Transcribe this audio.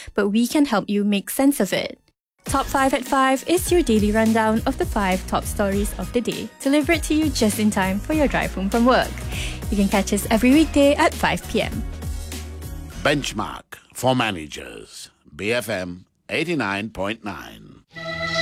but we can help you make sense of it. Top 5 at 5 is your daily rundown of the 5 top stories of the day, delivered to you just in time for your drive home from work. You can catch us every weekday at 5 p.m. Benchmark for managers. BFM 89.9.